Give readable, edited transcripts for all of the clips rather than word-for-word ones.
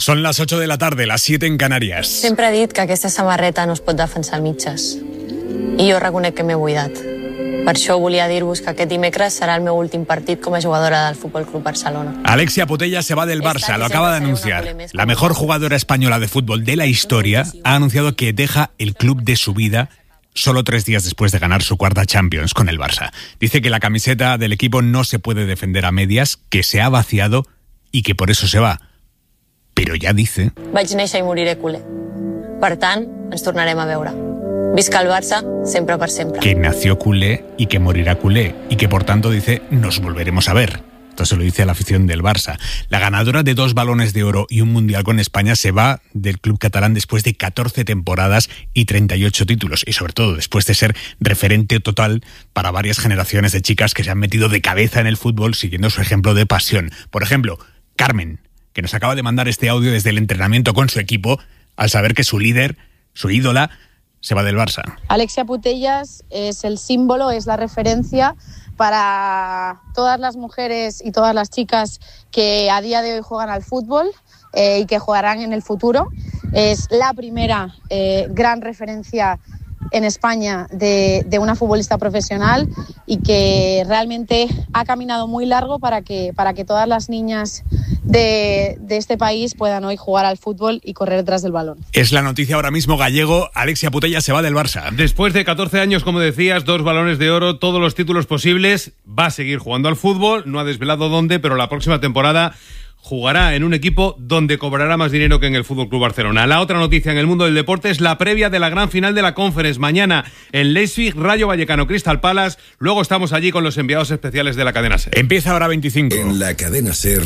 Son las 8 de la tarde, las 7 en Canarias. Sempre he dit que aquesta samarreta no es pot defensar al mitges. I jo reconec que m'he buidat. Per això volia dir-vos que aquest dimecres serà el meu últim partit com a jugadora del Fútbol Club Barcelona. Alexia Putellas se va del Barça, lo acaba de anunciar. La mejor jugadora española de fútbol de la historia ha anunciado que deja el club de su vida solo 3 días después de ganar su cuarta Champions con el Barça. Dice que la camiseta del equipo no se puede defender a medias, que se ha vaciado y que por eso se va. Pero ya dice... Vaig néixer i moriré culer. Per tant, ens tornarem a veure. Visca el Barça, sempre per sempre. Que nació culé y que morirá culé. Y que por tanto dice, nos volveremos a ver. Esto se lo dice a la afición del Barça. La ganadora de 2 balones de oro y un mundial con España se va del club catalán después de 14 temporadas y 38 títulos. Y sobre todo después de ser referente total para varias generaciones de chicas que se han metido de cabeza en el fútbol siguiendo su ejemplo de pasión. Por ejemplo, Carmen, que nos acaba de mandar este audio desde el entrenamiento con su equipo al saber que su líder, su ídola, se va del Barça. Alexia Putellas es el símbolo, es la referencia para todas las mujeres y todas las chicas que a día de hoy juegan al fútbol y que jugarán en el futuro. Es la primera gran referencia en España de una futbolista profesional y que realmente ha caminado muy largo para que todas las niñas de este país puedan hoy jugar al fútbol y correr detrás del balón. Es la noticia ahora mismo, Gallego. Alexia Putellas se va del Barça. Después de 14 años, como decías, 2 balones de oro, todos los títulos posibles, va a seguir jugando al fútbol, no ha desvelado dónde, pero la próxima temporada jugará en un equipo donde cobrará más dinero que en el Fútbol Club Barcelona. La otra noticia en el mundo del deporte es la previa de la gran final de la Conference. Mañana en Leipzig, Rayo Vallecano, Crystal Palace. Luego estamos allí con los enviados especiales de la cadena SER. Empieza ahora 25. En la cadena SER,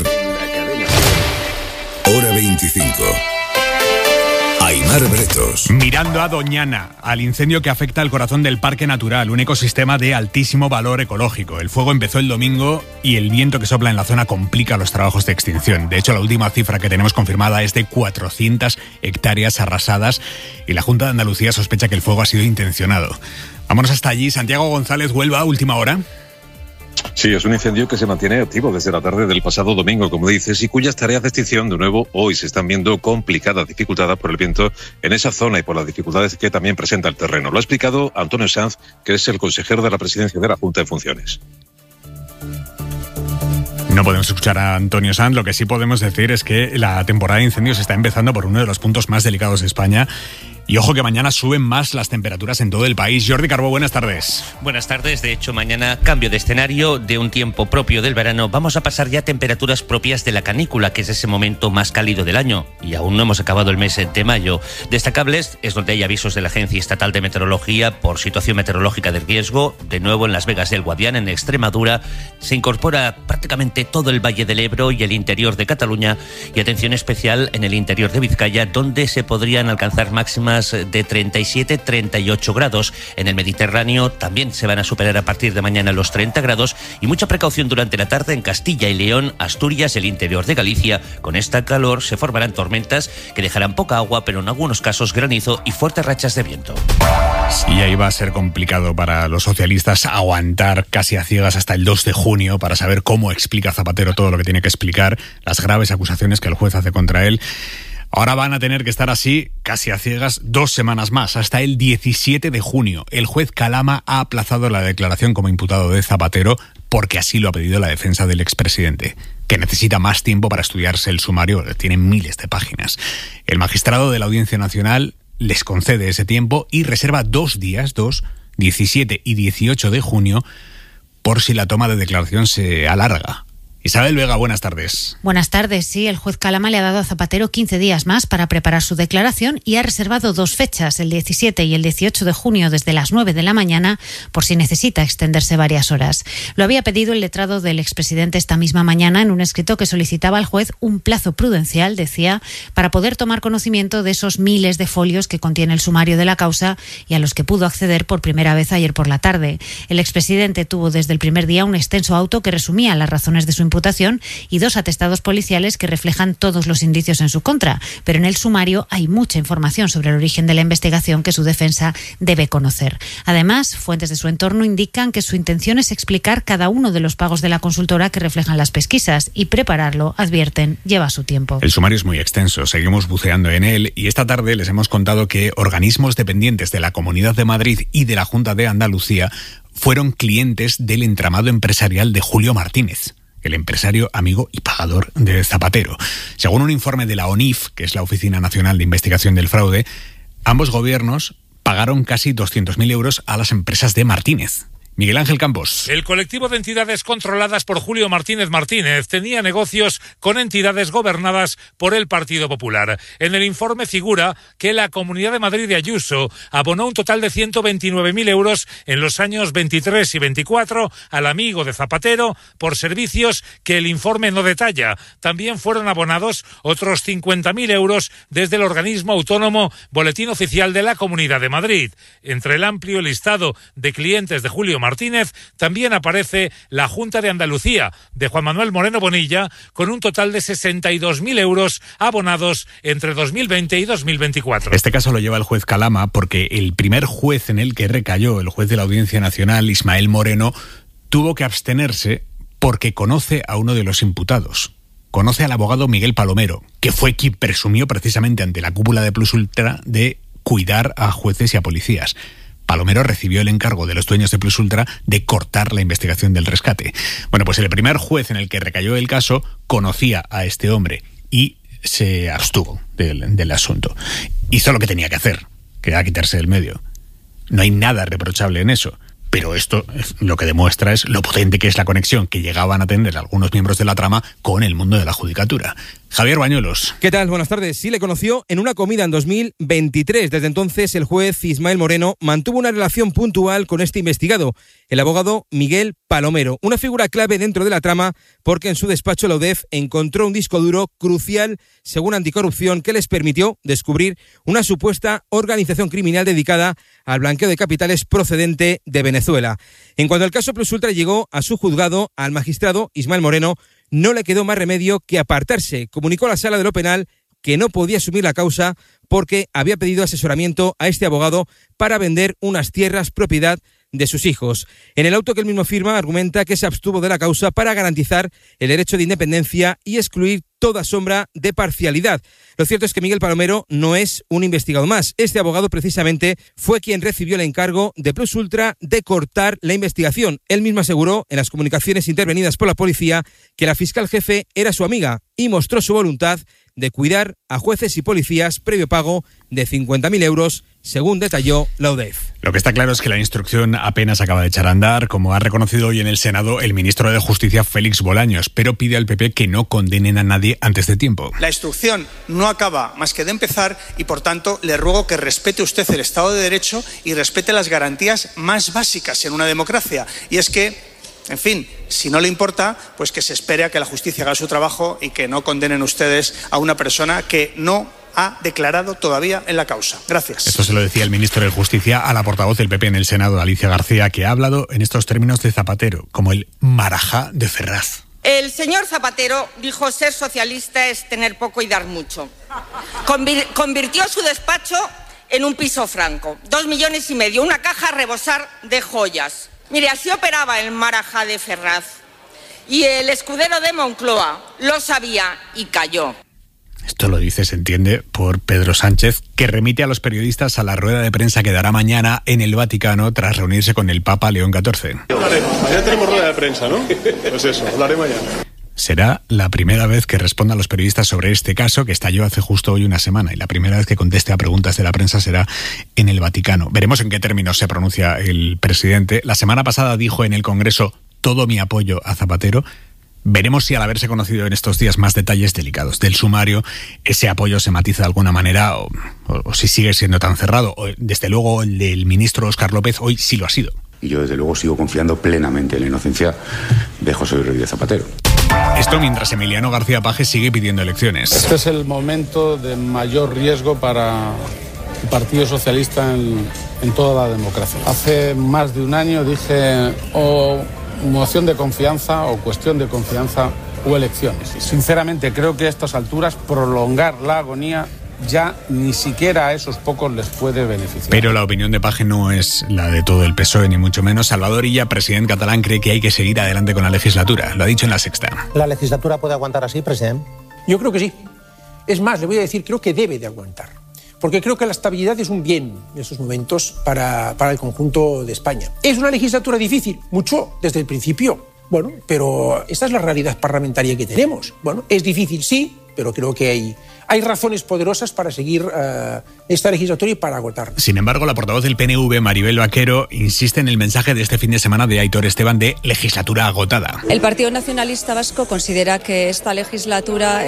hora 25. Aimar Bretos. Mirando a Doñana, al incendio que afecta al corazón del Parque Natural, un ecosistema de altísimo valor ecológico. El fuego empezó el domingo y el viento que sopla en la zona complica los trabajos de extinción. De hecho, la última cifra que tenemos confirmada es de 400 hectáreas arrasadas y la Junta de Andalucía sospecha que el fuego ha sido intencionado. Vámonos hasta allí. Santiago González, Huelva, última hora. Sí, es un incendio que se mantiene activo desde la tarde del pasado domingo, como dices, y cuyas tareas de extinción, de nuevo, hoy se están viendo complicadas, dificultadas por el viento en esa zona y por las dificultades que también presenta el terreno. Lo ha explicado Antonio Sanz, que es el consejero de la presidencia de la Junta de Funciones. No podemos escuchar a Antonio Sanz, lo que sí podemos decir es que la temporada de incendios está empezando por uno de los puntos más delicados de España. Y ojo que mañana suben más las temperaturas en todo el país. Jordi Carbó, buenas tardes. Buenas tardes. De hecho, mañana cambio de escenario, de un tiempo propio del verano. Vamos a pasar ya a temperaturas propias de la canícula, que es ese momento más cálido del año. Y aún no hemos acabado el mes de mayo. Destacables es donde hay avisos de la Agencia Estatal de Meteorología por situación meteorológica de riesgo. De nuevo en Las Vegas del Guadiana, en Extremadura. Se incorpora prácticamente todo el Valle del Ebro y el interior de Cataluña. Y atención especial en el interior de Vizcaya, donde se podrían alcanzar máximas de 37-38 grados. En el Mediterráneo también se van a superar a partir de mañana los 30 grados y mucha precaución durante la tarde en Castilla y León, Asturias, el interior de Galicia. Con esta calor se formarán tormentas que dejarán poca agua, pero en algunos casos granizo y fuertes rachas de viento. Sí, ahí va a ser complicado para los socialistas aguantar casi a ciegas hasta el 2 de junio para saber cómo explica Zapatero todo lo que tiene que explicar, las graves acusaciones que el juez hace contra él. Ahora van a tener que estar así, casi a ciegas, 2 semanas más, hasta el 17 de junio. El juez Calama ha aplazado la declaración como imputado de Zapatero porque así lo ha pedido la defensa del expresidente, que necesita más tiempo para estudiarse el sumario, tiene miles de páginas. El magistrado de la Audiencia Nacional les concede ese tiempo y reserva 2 días, 17 y 18 de junio, por si la toma de declaración se alarga. Isabel Vega, buenas tardes. Buenas tardes, sí. El juez Calama le ha dado a Zapatero 15 días más para preparar su declaración y ha reservado 2 fechas, el 17 y el 18 de junio desde las 9 de la mañana, por si necesita extenderse varias horas. Lo había pedido el letrado del expresidente esta misma mañana en un escrito que solicitaba al juez un plazo prudencial, decía, para poder tomar conocimiento de esos miles de folios que contiene el sumario de la causa y a los que pudo acceder por primera vez ayer por la tarde. El expresidente tuvo desde el primer día un extenso auto que resumía las razones de su imputación imputación y 2 atestados policiales que reflejan todos los indicios en su contra. Pero en el sumario hay mucha información sobre el origen de la investigación que su defensa debe conocer. Además, fuentes de su entorno indican que su intención es explicar cada uno de los pagos de la consultora que reflejan las pesquisas, y prepararlo, advierten, lleva su tiempo. El sumario es muy extenso, seguimos buceando en él y esta tarde les hemos contado que organismos dependientes de la Comunidad de Madrid y de la Junta de Andalucía fueron clientes del entramado empresarial de Julio Martínez, el empresario, amigo y pagador de Zapatero. Según un informe de la ONIF, que es la Oficina Nacional de Investigación del Fraude, ambos gobiernos pagaron casi 200.000 euros a las empresas de Martínez. Miguel Ángel Campos. El colectivo de entidades controladas por Julio Martínez Martínez tenía negocios con entidades gobernadas por el Partido Popular. En el informe figura que la Comunidad de Madrid de Ayuso abonó un total de 129.000 euros en los años 23 y 24 al amigo de Zapatero por servicios que el informe no detalla. También fueron abonados otros 50.000 euros desde el organismo autónomo Boletín Oficial de la Comunidad de Madrid. Entre el amplio listado de clientes de Julio Martínez también aparece la Junta de Andalucía de Juan Manuel Moreno Bonilla, con un total de 62.000 euros abonados entre 2020 y 2024. Este caso lo lleva el juez Calama porque el primer juez en el que recayó, el juez de la Audiencia Nacional, Ismael Moreno, tuvo que abstenerse porque conoce a uno de los imputados. Conoce al abogado Miguel Palomero, que fue quien presumió precisamente ante la cúpula de Plus Ultra de cuidar a jueces y a policías. Palomero recibió el encargo de los dueños de Plus Ultra de cortar la investigación del rescate. Bueno, pues el primer juez en el que recayó el caso conocía a este hombre y se abstuvo del asunto. Hizo lo que tenía que hacer, que era quitarse del medio. No hay nada reprochable en eso. Pero esto lo que demuestra es lo potente que es la conexión que llegaban a tener algunos miembros de la trama con el mundo de la judicatura. Javier Bañuelos. ¿Qué tal? Buenas tardes. Sí, le conoció en una comida en 2023. Desde entonces, el juez Ismael Moreno mantuvo una relación puntual con este investigado, el abogado Miguel Palomero, una figura clave dentro de la trama porque en su despacho la UDEF encontró un disco duro crucial, según Anticorrupción, que les permitió descubrir una supuesta organización criminal dedicada al blanqueo de capitales procedente de Venezuela. En cuanto al caso Plus Ultra llegó a su juzgado, al magistrado Ismael Moreno no le quedó más remedio que apartarse. Comunicó a la Sala de lo Penal que no podía asumir la causa porque había pedido asesoramiento a este abogado para vender unas tierras propiedad de sus hijos. En el auto que él mismo firma, argumenta que se abstuvo de la causa para garantizar el derecho de independencia y excluir toda sombra de parcialidad. Lo cierto es que Miguel Palomero no es un investigado más. Este abogado precisamente fue quien recibió el encargo de Plus Ultra de cortar la investigación. Él mismo aseguró en las comunicaciones intervenidas por la policía que la fiscal jefe era su amiga y mostró su voluntad de cuidar a jueces y policías previo pago de 50.000 euros, según detalló la UDEF. Lo que está claro es que la instrucción apenas acaba de echar a andar, como ha reconocido hoy en el Senado el ministro de Justicia, Félix Bolaños, pero pide al PP que no condenen a nadie antes de tiempo. La instrucción no acaba más que de empezar y, por tanto, le ruego que respete usted el Estado de Derecho y respete las garantías más básicas en una democracia. Y es que, en fin, si no le importa, pues que se espere a que la justicia haga su trabajo y que no condenen ustedes a una persona que no ha declarado todavía en la causa. Gracias. Esto se lo decía el ministro de Justicia a la portavoz del PP en el Senado, Alicia García, que ha hablado en estos términos de Zapatero, como el Marajá de Ferraz. El señor Zapatero dijo: ser socialista es tener poco y dar mucho. Convirtió su despacho en un piso franco, 2,5 millones, una caja a rebosar de joyas. Mire, así operaba el Marajá de Ferraz. Y el escudero de Moncloa lo sabía y cayó. Esto lo dice, se entiende, por Pedro Sánchez, que remite a los periodistas a la rueda de prensa que dará mañana en el Vaticano tras reunirse con el Papa León XIV. Mañana tenemos rueda de prensa, ¿no? Pues eso, hablaré mañana. Será la primera vez que responda a los periodistas sobre este caso, que estalló hace justo hoy una semana, y la primera vez que conteste a preguntas de la prensa será en el Vaticano. Veremos en qué términos se pronuncia el presidente. La semana pasada dijo en el Congreso todo mi apoyo a Zapatero. Veremos si al haberse conocido en estos días más detalles delicados del sumario, ese apoyo se matiza de alguna manera o si sigue siendo tan cerrado. Desde luego el del ministro Óscar López hoy sí lo ha sido. Y yo desde luego sigo confiando plenamente en la inocencia de José Luis Rodríguez Zapatero. Esto mientras Emiliano García Paje sigue pidiendo elecciones. Este es el momento de mayor riesgo para el Partido Socialista en toda la democracia. Hace más de un año dije moción de confianza o cuestión de confianza o elecciones. Sinceramente, creo que a estas alturas prolongar la agonía ya ni siquiera a esos pocos les puede beneficiar. Pero la opinión de Page no es la de todo el PSOE, ni mucho menos. Salvador Illa, presidente catalán, cree que hay que seguir adelante con la legislatura. Lo ha dicho en La Sexta. ¿La legislatura puede aguantar así, presidente? Yo creo que sí. Es más, le voy a decir, creo que debe de aguantar. Porque creo que la estabilidad es un bien en estos momentos para el conjunto de España. ¿Es una legislatura difícil? Mucho, desde el principio. Bueno, pero esta es la realidad parlamentaria que tenemos. Bueno, es difícil, sí, pero creo que hay razones poderosas para seguir esta legislatura y para agotarla. Sin embargo, la portavoz del PNV, Maribel Vaquero, insiste en el mensaje de este fin de semana de Aitor Esteban de legislatura agotada. El Partido Nacionalista Vasco considera que esta legislatura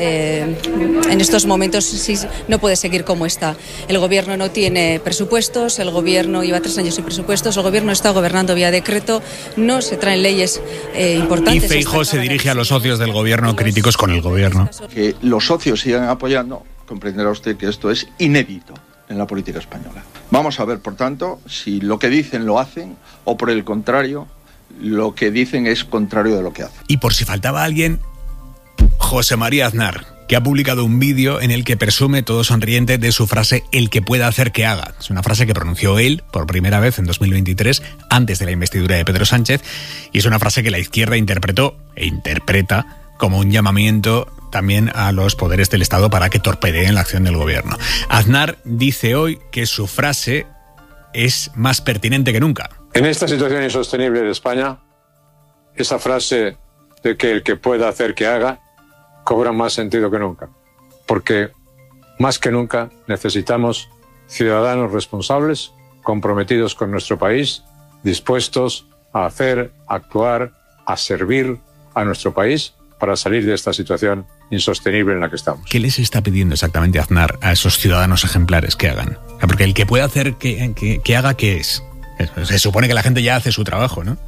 en estos momentos sí, no puede seguir como está. El Gobierno no tiene presupuestos, el Gobierno lleva 3 años sin presupuestos, el Gobierno está gobernando vía decreto, no se traen leyes importantes. Y Feijóo se dirige a los socios del Gobierno críticos con el Gobierno. Que los socios sigan apoyando, comprenderá usted que esto es inédito en la política española. Vamos a ver, por tanto, si lo que dicen lo hacen o, por el contrario, lo que dicen es contrario de lo que hacen. Y por si faltaba alguien, José María Aznar, que ha publicado un vídeo en el que presume, todo sonriente, de su frase «el que pueda hacer que haga». Es una frase que pronunció él por primera vez en 2023, antes de la investidura de Pedro Sánchez, y es una frase que la izquierda interpretó e interpreta como un llamamiento también a los poderes del Estado para que torpedeen la acción del Gobierno. Aznar dice hoy que su frase es más pertinente que nunca. En esta situación insostenible de España, esa frase de que el que pueda hacer que haga cobra más sentido que nunca, porque más que nunca necesitamos ciudadanos responsables, comprometidos con nuestro país, dispuestos a hacer, a actuar, a servir a nuestro país para salir de esta situación insostenible en la que estamos. ¿Qué les está pidiendo exactamente Aznar a esos ciudadanos ejemplares que hagan? Porque el que pueda hacer que haga, ¿qué es? Se supone que la gente ya hace su trabajo, ¿no?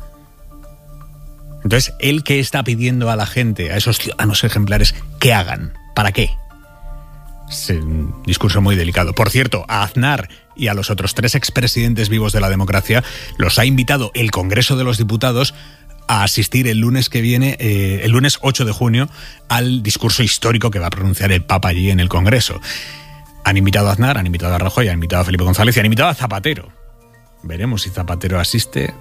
Entonces, ¿él qué está pidiendo a la gente, a esos ciudadanos ejemplares, que hagan? ¿Para qué? Es un discurso muy delicado. Por cierto, a Aznar y a los otros 3 expresidentes vivos de la democracia los ha invitado el Congreso de los Diputados a asistir el lunes que viene, el lunes 8 de junio, al discurso histórico que va a pronunciar el Papa allí en el Congreso. Han invitado a Aznar, han invitado a Rajoy, han invitado a Felipe González y han invitado a Zapatero. Veremos si Zapatero asiste.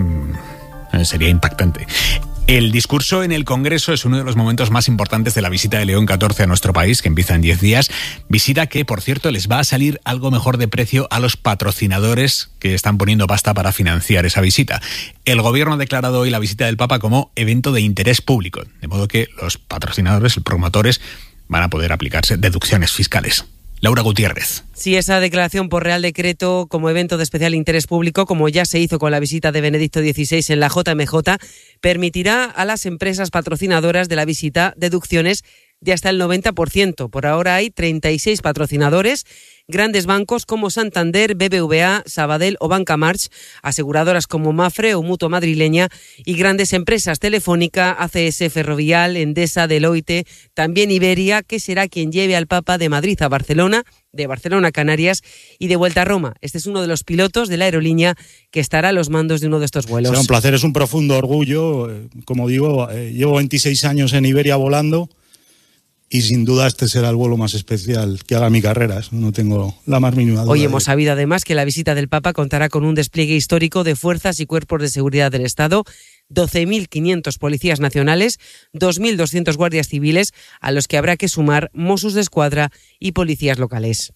Sería impactante. El discurso en el Congreso es uno de los momentos más importantes de la visita de León XIV a nuestro país, que empieza en 10 días. Visita que, por cierto, les va a salir algo mejor de precio a los patrocinadores que están poniendo pasta para financiar esa visita. El Gobierno ha declarado hoy la visita del Papa como evento de interés público, de modo que los patrocinadores, los promotores, van a poder aplicarse deducciones fiscales. Laura Gutiérrez. Sí, esa declaración por Real Decreto como evento de especial interés público, como ya se hizo con la visita de Benedicto XVI en la JMJ, permitirá a las empresas patrocinadoras de la visita deducciones de hasta el 90%. Por ahora hay 36 patrocinadores, grandes bancos como Santander, BBVA, Sabadell o Banca March, aseguradoras como Mafre o Mutua Madrileña y grandes empresas Telefónica, ACS, Ferrovial, Endesa, Deloitte, también Iberia, que será quien lleve al Papa de Madrid a Barcelona, de Barcelona a Canarias y de vuelta a Roma. Este es uno de los pilotos de la aerolínea que estará a los mandos de uno de estos vuelos. Será un placer, es un profundo orgullo. Como digo, llevo 26 años en Iberia volando. Y sin duda este será el vuelo más especial que haga mi carrera, eso no tengo la más mínima duda. Hoy hemos sabido además que la visita del Papa contará con un despliegue histórico de fuerzas y cuerpos de seguridad del Estado, 12.500 policías nacionales, 2.200 guardias civiles, a los que habrá que sumar Mossos d'Esquadra y policías locales.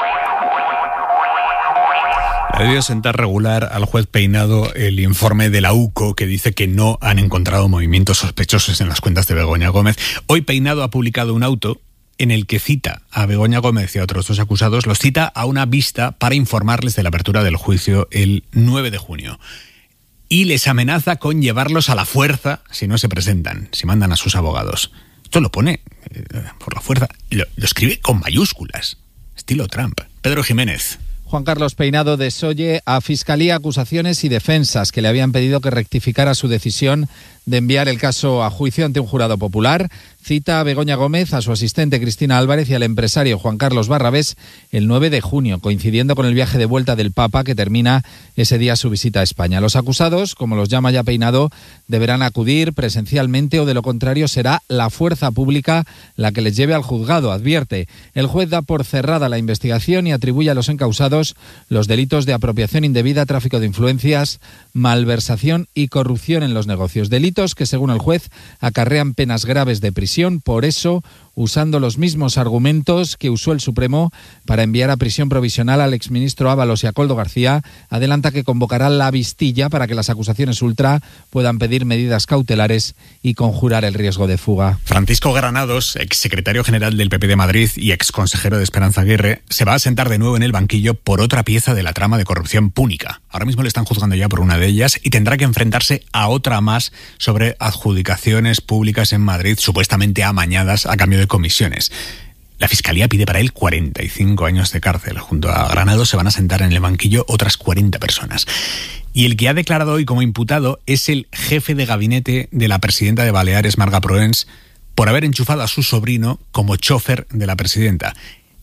Ha debido sentar regular al juez Peinado el informe de la UCO que dice que no han encontrado movimientos sospechosos en las cuentas de Begoña Gómez. Hoy Peinado ha publicado un auto en el que cita a Begoña Gómez y a otros 2 acusados, los cita a una vista para informarles de la apertura del juicio el 9 de junio. Y les amenaza con llevarlos a la fuerza si no se presentan, si mandan a sus abogados. Esto lo pone por la fuerza, lo escribe con mayúsculas, estilo Trump. Pedro Jiménez. Juan Carlos Peinado desoye a Fiscalía, acusaciones y defensas que le habían pedido que rectificara su decisión de enviar el caso a juicio ante un jurado popular. Cita a Begoña Gómez, a su asistente Cristina Álvarez y al empresario Juan Carlos Barrabés el 9 de junio, coincidiendo con el viaje de vuelta del Papa, que termina ese día su visita a España. Los acusados, como los llama ya Peinado, deberán acudir presencialmente o de lo contrario será la fuerza pública la que les lleve al juzgado, advierte. El juez da por cerrada la investigación y atribuye a los encausados los delitos de apropiación indebida, tráfico de influencias, malversación y corrupción en los negocios. Delitos que, según el juez, acarrean penas graves de prisión. Por eso, usando los mismos argumentos que usó el Supremo para enviar a prisión provisional al exministro Ábalos y a Koldo García, adelanta que convocará la vistilla para que las acusaciones ultra puedan pedir medidas cautelares y conjurar el riesgo de fuga. Francisco Granados, exsecretario general del PP de Madrid y exconsejero de Esperanza Aguirre, se va a sentar de nuevo en el banquillo por otra pieza de la trama de corrupción púnica. Ahora mismo le están juzgando ya por una de ellas y tendrá que enfrentarse a otra más sobre adjudicaciones públicas en Madrid, supuestamente amañadas a cambio de comisiones. La Fiscalía pide para él 45 años de cárcel. Junto a Granados se van a sentar en el banquillo otras 40 personas. Y el que ha declarado hoy como imputado es el jefe de gabinete de la presidenta de Baleares, Marga Proens, por haber enchufado a su sobrino como chofer de la presidenta.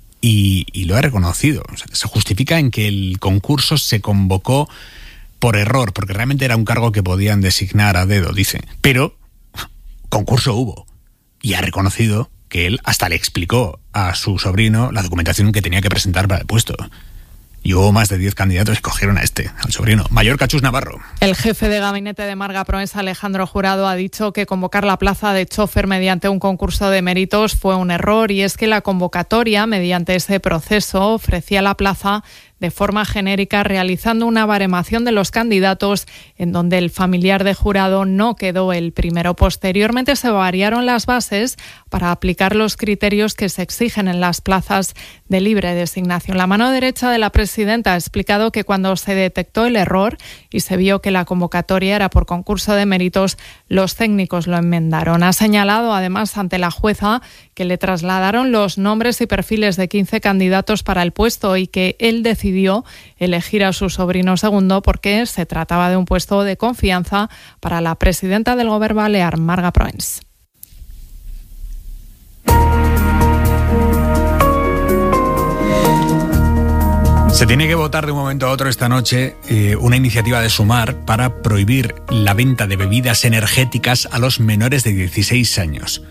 Y lo ha reconocido. O sea, se justifica en que el concurso se convocó por error, porque realmente era un cargo que podían designar a dedo, dice. Pero concurso hubo. Y ha reconocido que él hasta le explicó a su sobrino la documentación que tenía que presentar para el puesto. Y hubo más de 10 candidatos que cogieron a al sobrino. Mallorca, Chus Navarro. El jefe de gabinete de Marga Proens, Alejandro Jurado, ha dicho que convocar la plaza de chofer mediante un concurso de méritos fue un error, y es que la convocatoria, mediante ese proceso, ofrecía la plaza de forma genérica, realizando una baremación de los candidatos en donde el familiar de Jurado no quedó el primero. Posteriormente se variaron las bases para aplicar los criterios que se exigen en las plazas de libre designación. La mano derecha de la presidenta ha explicado que cuando se detectó el error y se vio que la convocatoria era por concurso de méritos, los técnicos lo enmendaron. Ha señalado además ante la jueza que le trasladaron los nombres y perfiles de 15 candidatos para el puesto y que él decidió elegir a su sobrino segundo porque se trataba de un puesto de confianza para la presidenta del Govern Balear, Marga Proens. Se tiene que votar de un momento a otro esta noche una iniciativa de Sumar para prohibir la venta de bebidas energéticas a los menores de 16 años.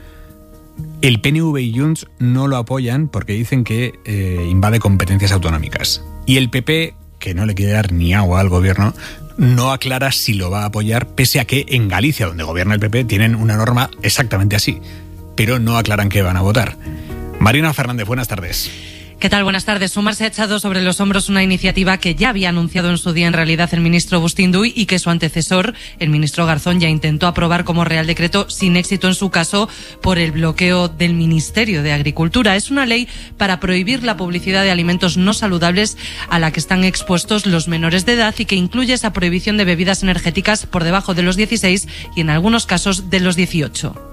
El PNV y Junts no lo apoyan porque dicen que invade competencias autonómicas. Y el PP, que no le quiere dar ni agua al gobierno, no aclara si lo va a apoyar, pese a que en Galicia, donde gobierna el PP, tienen una norma exactamente así. Pero no aclaran qué van a votar. Marina Fernández, buenas tardes. ¿Qué tal? Buenas tardes. Sumar se ha echado sobre los hombros una iniciativa que ya había anunciado en su día en realidad el ministro Bustinduy y que su antecesor, el ministro Garzón, ya intentó aprobar como Real Decreto sin éxito en su caso por el bloqueo del Ministerio de Agricultura. Es una ley para prohibir la publicidad de alimentos no saludables a la que están expuestos los menores de edad y que incluye esa prohibición de bebidas energéticas por debajo de los 16 y en algunos casos de los 18.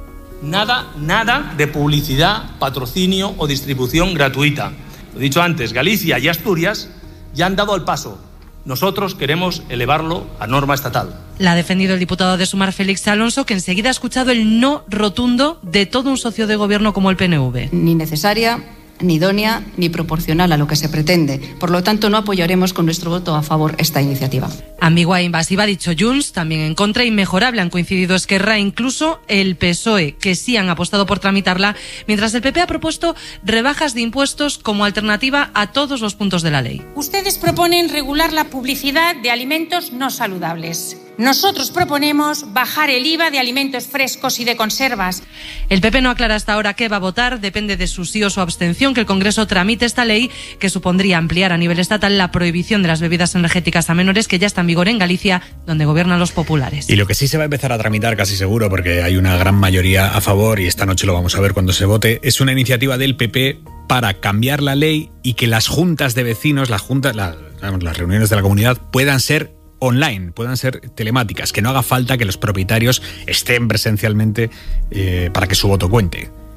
Nada de publicidad, patrocinio o distribución gratuita. Lo he dicho antes, Galicia y Asturias ya han dado el paso. Nosotros queremos elevarlo a norma estatal. La ha defendido el diputado de Sumar, Félix Alonso, que enseguida ha escuchado el no rotundo de todo un socio de gobierno como el PNV. Ni necesaria, ni idónea, ni proporcional a lo que se pretende. Por lo tanto, no apoyaremos con nuestro voto a favor esta iniciativa. Ambigua e invasiva, ha dicho Junts, también en contra, inmejorable han coincidido Esquerra, incluso el PSOE, que sí han apostado por tramitarla, mientras el PP ha propuesto rebajas de impuestos como alternativa a todos los puntos de la ley. Ustedes proponen regular la publicidad de alimentos no saludables. Nosotros proponemos bajar el IVA de alimentos frescos y de conservas. El PP no aclara hasta ahora qué va a votar, depende de su sí o su abstención que el Congreso tramite esta ley que supondría ampliar a nivel estatal la prohibición de las bebidas energéticas a menores que ya está en vigor en Galicia, donde gobiernan los populares. Y lo que sí se va a empezar a tramitar casi seguro, porque hay una gran mayoría a favor y esta noche lo vamos a ver cuando se vote, es una iniciativa del PP para cambiar la ley y que las juntas de vecinos, las reuniones de la comunidad puedan ser online, puedan ser telemáticas, que no haga falta que los propietarios estén presencialmente para que su voto cuente.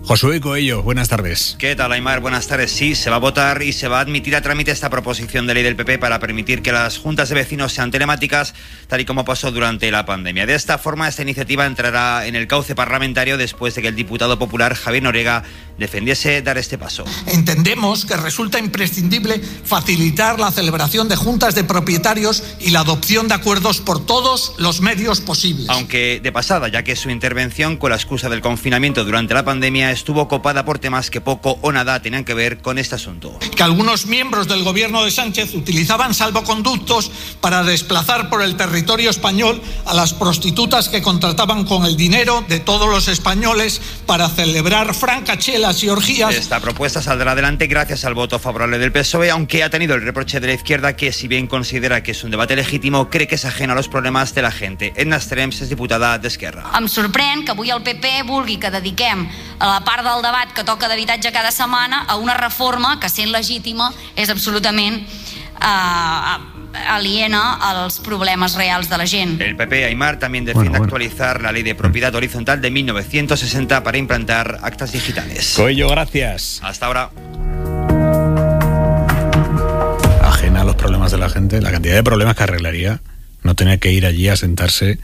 Josué Coello, buenas tardes. ¿Qué tal, Aymar? Buenas tardes. Sí, se va a votar y se va a admitir a trámite esta proposición de ley del PP para permitir que las juntas de vecinos sean telemáticas, tal y como pasó durante la pandemia. De esta forma, esta iniciativa entrará en el cauce parlamentario después de que el diputado popular Javier Noriega defendiese dar este paso. Entendemos que resulta imprescindible facilitar la celebración de juntas de propietarios y la adopción de acuerdos por todos los medios posibles. Aunque de pasada, ya que su intervención con la excusa del confinamiento durante la pandemia estuvo copada por temas que poco o nada tenían que ver con este asunto. Que algunos miembros del gobierno de Sánchez utilizaban salvoconductos para desplazar por el territorio español a las prostitutas que contrataban con el dinero de todos los españoles para celebrar francachelas y orgías. Esta propuesta saldrá adelante gracias al voto favorable del PSOE, aunque ha tenido el reproche de la izquierda que, si bien considera que es un debate legítimo, cree que es ajeno a los problemas de la gente. Edna Strems és diputada d'Esquerra. Em sorprèn que avui el PP vulgui que dediquem a la part del debat que toca d'habitatge cada setmana a una reforma que, sent legítima, és absolutament aliena als problemes reals de la gent. El PP, Aymar, también defiende actualizar la ley de propiedad horizontal de 1960 para implantar actas digitales. Coello, gracias. Hasta ahora. Ajena a los problemas de la gente, la cantidad de problemas que arreglaría no tener que ir allí a sentarse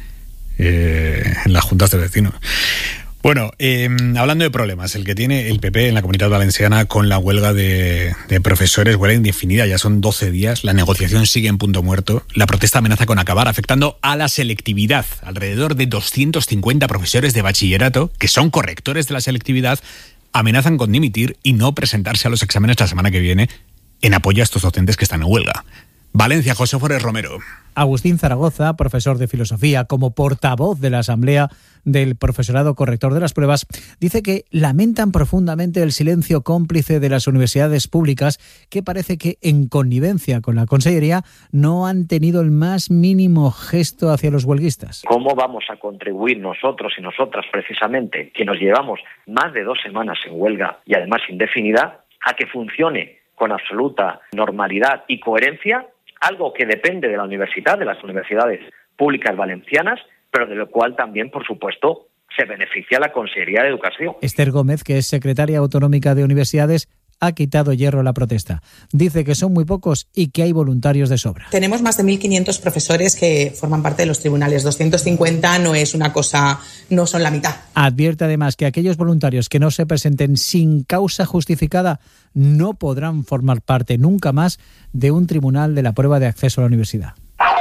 en las juntas de vecinos. Bueno, hablando de problemas, el que tiene el PP en la Comunidad Valenciana con la huelga de profesores, huelga indefinida, ya son 12 días, la negociación sigue en punto muerto, la protesta amenaza con acabar, afectando a la selectividad. Alrededor de 250 profesores de bachillerato, que son correctores de la selectividad, amenazan con dimitir y no presentarse a los exámenes la semana que viene en apoyo a estos docentes que están en huelga. Valencia, José Forés Romero. Agustín Zaragoza, profesor de filosofía, como portavoz de la Asamblea del Profesorado Corrector de las Pruebas, dice que lamentan profundamente el silencio cómplice de las universidades públicas, que parece que, en connivencia con la Consellería, no han tenido el más mínimo gesto hacia los huelguistas. ¿Cómo vamos a contribuir nosotros y nosotras, precisamente, que nos llevamos más de 2 semanas en huelga y además indefinida, a que funcione con absoluta normalidad y coherencia algo que depende de la universidad, de las universidades públicas valencianas, pero de lo cual también, por supuesto, se beneficia la Consellería de Educación? Esther Gómez, que es secretaria autonómica de universidades, ha quitado hierro a la protesta. Dice que son muy pocos y que hay voluntarios de sobra. Tenemos más de 1.500 profesores que forman parte de los tribunales. 250 no es una cosa, no son la mitad. Advierte además que aquellos voluntarios que no se presenten sin causa justificada no podrán formar parte nunca más de un tribunal de la prueba de acceso a la universidad.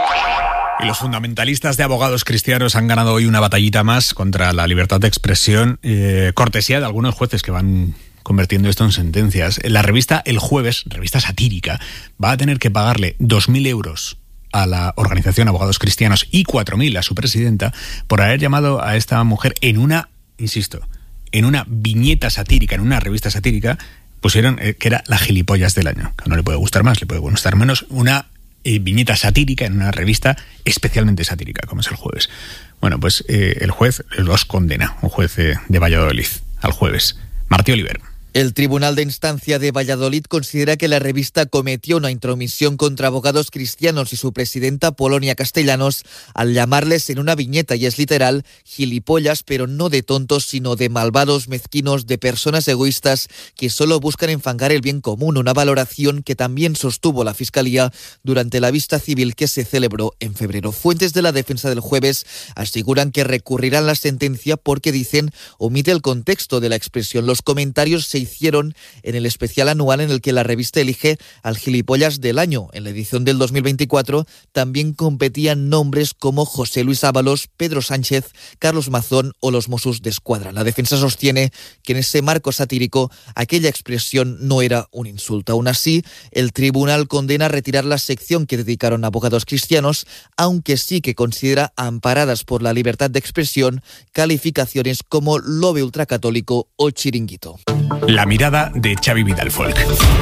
Y los fundamentalistas de abogados cristianos han ganado hoy una batallita más contra la libertad de expresión, cortesía de algunos jueces que van convirtiendo esto en sentencias. La revista El Jueves, revista satírica, va a tener que pagarle 2.000 euros a la organización Abogados Cristianos y 4.000 a su presidenta por haber llamado a esta mujer en una, insisto, en una viñeta satírica, en una revista satírica, pusieron que era la gilipollas del año. Que no le puede gustar más, le puede gustar menos, una viñeta satírica en una revista especialmente satírica, como es El Jueves. Bueno, pues el juez los condena, un juez de Valladolid, al Jueves. Martí Oliver. El Tribunal de Instancia de Valladolid considera que la revista cometió una intromisión contra Abogados Cristianos y su presidenta Polonia Castellanos al llamarles en una viñeta, y es literal, gilipollas, pero no de tontos, sino de malvados, mezquinos, de personas egoístas que solo buscan enfangar el bien común, una valoración que también sostuvo la Fiscalía durante la vista civil que se celebró en febrero. Fuentes de la defensa del Jueves aseguran que recurrirán la sentencia porque, dicen, omite el contexto de la expresión. Los comentarios se hicieron en el especial anual en el que la revista elige al gilipollas del año. En la edición del 2024 también competían nombres como José Luis Ábalos, Pedro Sánchez, Carlos Mazón o los Mossos d'Esquadra. La defensa sostiene que en ese marco satírico aquella expresión no era un insulto. Aún así, el tribunal condena retirar la sección que dedicaron a Abogados Cristianos, aunque sí que considera amparadas por la libertad de expresión calificaciones como lobe ultracatólico o chiringuito. La mirada de Xavi Vidal-Folk.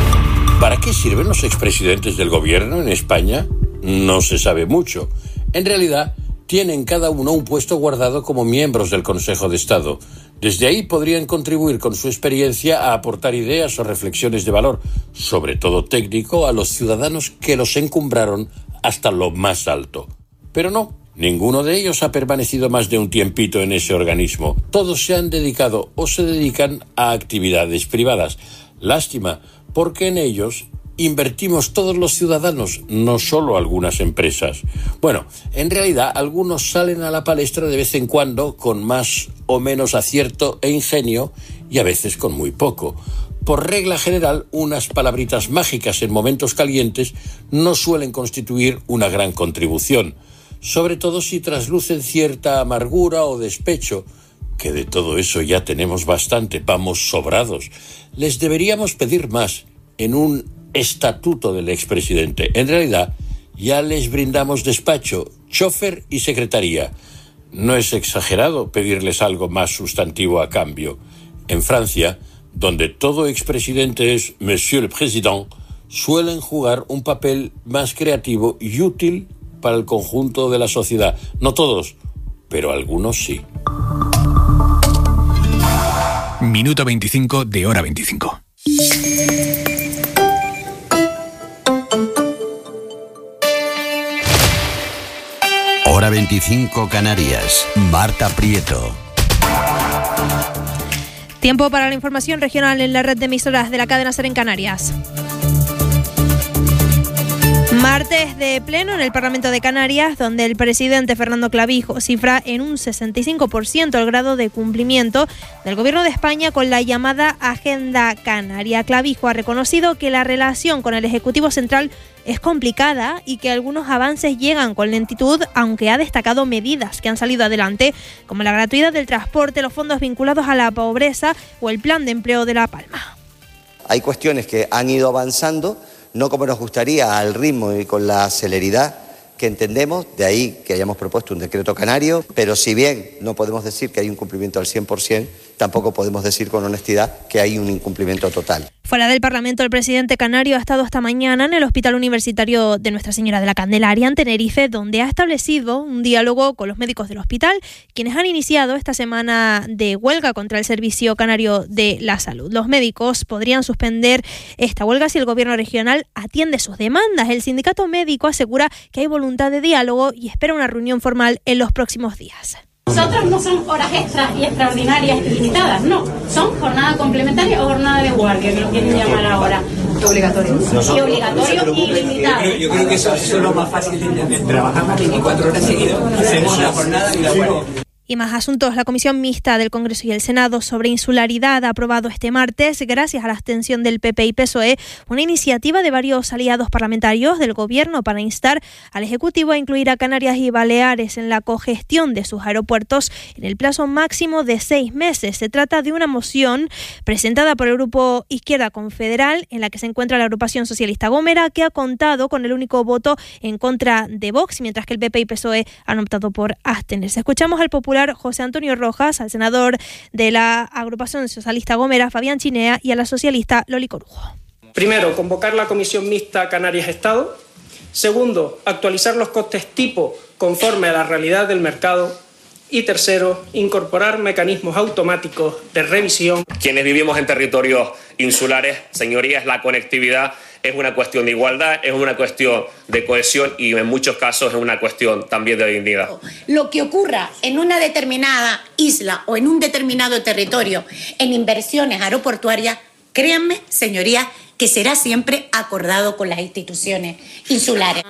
¿Para qué sirven los expresidentes del gobierno en España? No se sabe mucho. En realidad, tienen cada uno un puesto guardado como miembros del Consejo de Estado. Desde ahí podrían contribuir con su experiencia a aportar ideas o reflexiones de valor, sobre todo técnico, a los ciudadanos que los encumbraron hasta lo más alto. Pero no Ninguno de ellos ha permanecido más de un tiempito en ese organismo. Todos se han dedicado o se dedican a actividades privadas. Lástima, porque en ellos invertimos todos los ciudadanos, no solo algunas empresas. Bueno, en realidad algunos salen a la palestra de vez en cuando con más o menos acierto e ingenio y a veces con muy poco. Por regla general, unas palabritas mágicas en momentos calientes no suelen constituir una gran contribución, sobre todo si traslucen cierta amargura o despecho, que de todo eso ya tenemos bastante, vamos sobrados. Les deberíamos pedir más en un estatuto del expresidente. En realidad, ya les brindamos despacho, chofer y secretaría. No es exagerado pedirles algo más sustantivo a cambio. En Francia, donde todo expresidente es Monsieur le Président, suelen jugar un papel más creativo y útil para el conjunto de la sociedad. No todos, pero algunos sí. Minuto 25 de Hora 25. Hora 25 Canarias. Marta Prieto. Tiempo para la información regional en la red de emisoras de la cadena SER en Canarias. Martes de pleno en el Parlamento de Canarias, donde el presidente Fernando Clavijo cifra en un 65% el grado de cumplimiento del Gobierno de España con la llamada Agenda Canaria. Clavijo ha reconocido que la relación con el Ejecutivo Central es complicada y que algunos avances llegan con lentitud, aunque ha destacado medidas que han salido adelante, como la gratuidad del transporte, los fondos vinculados a la pobreza o el plan de empleo de La Palma. Hay cuestiones que han ido avanzando, no como nos gustaría, al ritmo y con la celeridad que entendemos, de ahí que hayamos propuesto un decreto canario, pero si bien no podemos decir que hay un cumplimiento al 100%, tampoco podemos decir con honestidad que hay un incumplimiento total. Fuera del Parlamento, el presidente canario ha estado esta mañana en el Hospital Universitario de Nuestra Señora de la Candelaria, en Tenerife, donde ha establecido un diálogo con los médicos del hospital, quienes han iniciado esta semana de huelga contra el Servicio Canario de la Salud. Los médicos podrían suspender esta huelga si el gobierno regional atiende sus demandas. El sindicato médico asegura que hay voluntad de diálogo y espera una reunión formal en los próximos días. Nosotros no son horas extras y extraordinarias ilimitadas, no. Son jornada complementaria o jornada de guardia, que lo quieren llamar ahora. Obligatorio. Y obligatorio y ilimitado. Yo creo que eso es lo más fácil de entender. Trabajamos 24 horas seguidas. Hacemos la jornada y la guardia. Y más asuntos. La Comisión Mixta del Congreso y el Senado sobre insularidad ha aprobado este martes, gracias a la abstención del PP y PSOE, una iniciativa de varios aliados parlamentarios del Gobierno para instar al Ejecutivo a incluir a Canarias y Baleares en la cogestión de sus aeropuertos en el plazo máximo de 6 meses. Se trata de una moción presentada por el Grupo Izquierda Confederal, en la que se encuentra la agrupación socialista Gomera, que ha contado con el único voto en contra de Vox, mientras que el PP y PSOE han optado por abstenerse. Escuchamos al popular José Antonio Rojas, al senador de la agrupación socialista Gomera, Fabián Chinea, y a la socialista Loli Corujo. Primero, convocar la Comisión Mixta Canarias-Estado. Segundo, actualizar los costes tipo conforme a la realidad del mercado. Y tercero, incorporar mecanismos automáticos de revisión. Quienes vivimos en territorios insulares, señorías, la conectividad es una cuestión de igualdad, es una cuestión de cohesión y en muchos casos es una cuestión también de dignidad. Lo que ocurra en una determinada isla o en un determinado territorio en inversiones aeroportuarias, créanme, señorías, que será siempre acordado con las instituciones insulares.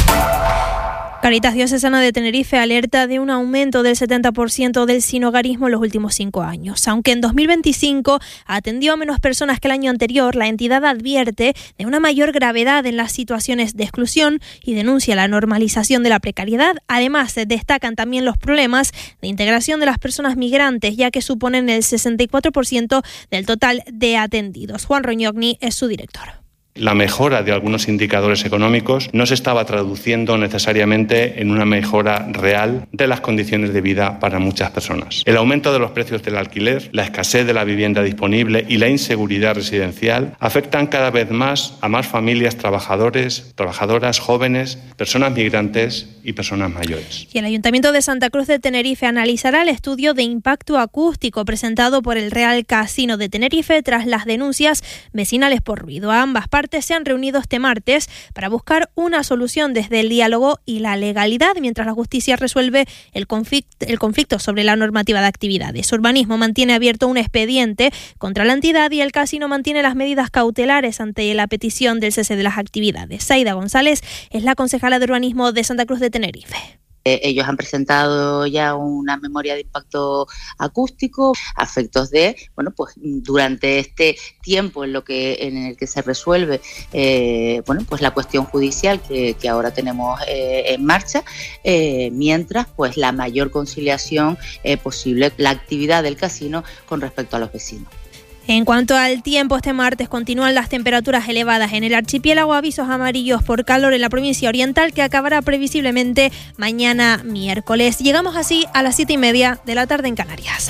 Cáritas Diocesana de Tenerife alerta de un aumento del 70% del sinhogarismo en los últimos 5 años. Aunque en 2025 atendió a menos personas que el año anterior, la entidad advierte de una mayor gravedad en las situaciones de exclusión y denuncia la normalización de la precariedad. Además, se destacan también los problemas de integración de las personas migrantes, ya que suponen el 64% del total de atendidos. Juan Roñogni es su director. La mejora de algunos indicadores económicos no se estaba traduciendo necesariamente en una mejora real de las condiciones de vida para muchas personas. El aumento de los precios del alquiler, la escasez de la vivienda disponible y la inseguridad residencial afectan cada vez más a más familias trabajadoras, jóvenes, personas migrantes y personas mayores. Y el Ayuntamiento de Santa Cruz de Tenerife analizará el estudio de impacto acústico presentado por el Real Casino de Tenerife tras las denuncias vecinales por ruido. A ambas partes partes se han reunido este martes para buscar una solución desde el diálogo y la legalidad, mientras la justicia resuelve el conflicto sobre la normativa de actividades. Urbanismo mantiene abierto un expediente contra la entidad y el casino mantiene las medidas cautelares ante la petición del cese de las actividades. Saida González es la concejala de Urbanismo de Santa Cruz de Tenerife. Ellos han presentado ya una memoria de impacto acústico a efectos de, pues durante este tiempo en el que se resuelve, pues la cuestión judicial que ahora tenemos en marcha, mientras pues la mayor conciliación posible, la actividad del casino con respecto a los vecinos. En cuanto al tiempo, este martes continúan las temperaturas elevadas en el archipiélago, avisos amarillos por calor en la provincia oriental que acabará previsiblemente mañana miércoles. Llegamos así a las 7:30 de la tarde en Canarias.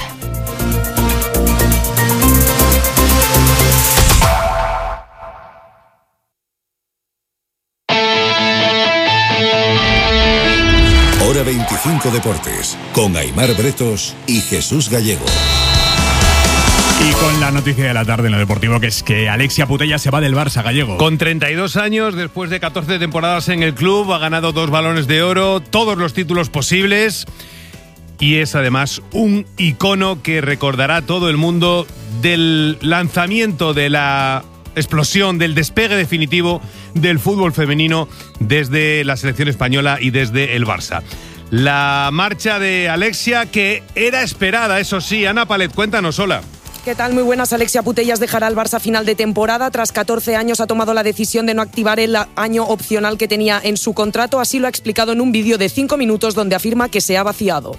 Hora 25 Deportes, con Aimar Bretos y Jesús Gallego. Y con la noticia de la tarde en lo deportivo, que es que Alexia Putellas se va del Barça, Gallego. Con 32 años, después de 14 temporadas en el club, ha ganado 2 Balones de Oro, todos los títulos posibles, y es además un icono que recordará todo el mundo del lanzamiento, de la explosión, del despegue definitivo del fútbol femenino desde la selección española y desde el Barça. La marcha de Alexia, que era esperada, eso sí. Ana Palet, cuéntanos, hola. ¿Qué tal? Muy buenas. Alexia Putellas dejará al Barça a final de temporada. Tras 14 años ha tomado la decisión de no activar el año opcional que tenía en su contrato. Así lo ha explicado en un vídeo de 5 minutos donde afirma que se ha vaciado.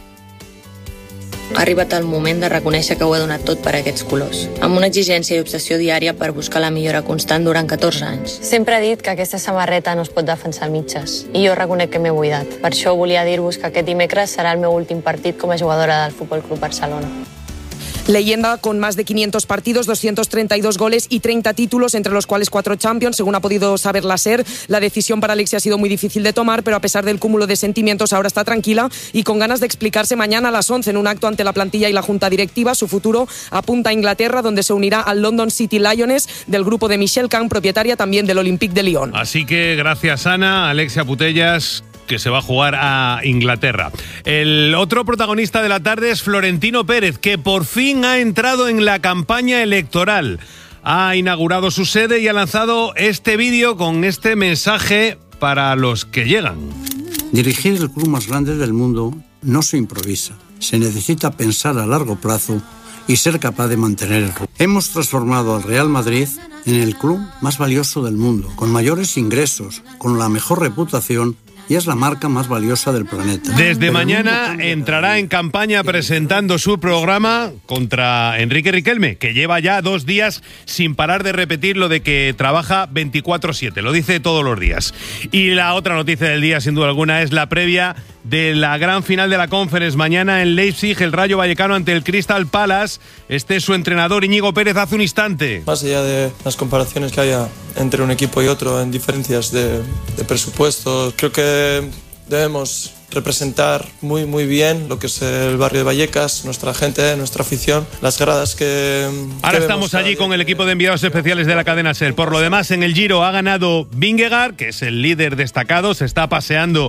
Ha arribat el moment de reconèixer que ho he donat tot per aquests colors, amb una exigència i obsessió diària per buscar la millora constant durant 14 anys. Sempre he dit que aquesta samarreta no es pot defensar a mitges, i jo reconec que m'he buidat. Per això volia dir-vos que aquest dimecres serà el meu últim partit com a jugadora del Futbol Club Barcelona. Leyenda con más de 500 partidos, 232 goles y 30 títulos, entre los cuales 4 Champions, según ha podido saber la SER. La decisión para Alexia ha sido muy difícil de tomar, pero a pesar del cúmulo de sentimientos ahora está tranquila y con ganas de explicarse mañana a las 11 en un acto ante la plantilla y la junta directiva. Su futuro apunta a Inglaterra, donde se unirá al London City Lions del grupo de Michelle Kahn, propietaria también del Olympique de Lyon. Así que gracias, Ana. Alexia Putellas, que se va a jugar a Inglaterra. El otro protagonista de la tarde es Florentino Pérez, que por fin ha entrado en la campaña electoral. Ha inaugurado su sede y ha lanzado este vídeo con este mensaje para los que llegan. Dirigir el club más grande del mundo no se improvisa. Se necesita pensar a largo plazo y ser capaz de mantener el rumbo. Hemos transformado al Real Madrid en el club más valioso del mundo, con mayores ingresos, con la mejor reputación, y es la marca más valiosa del planeta. Desde mañana entrará en campaña presentando su programa contra Enrique Riquelme, que lleva ya 2 días sin parar de repetir lo de que trabaja 24/7, lo dice todos los días. Y la otra noticia del día, sin duda alguna, es la previa de la gran final de la Conference. Mañana en Leipzig, el Rayo Vallecano ante el Crystal Palace. Este es su entrenador, Íñigo Pérez, hace un instante. Más allá de las comparaciones que haya entre un equipo y otro en diferencias de presupuestos, creo que debemos representar muy bien lo que es el barrio de Vallecas, nuestra gente, nuestra afición, las gradas que... Ahora estamos allí con el equipo de enviados especiales de la cadena SER. Por lo demás, en el Giro ha ganado Vingegaard, que es el líder destacado, se está paseando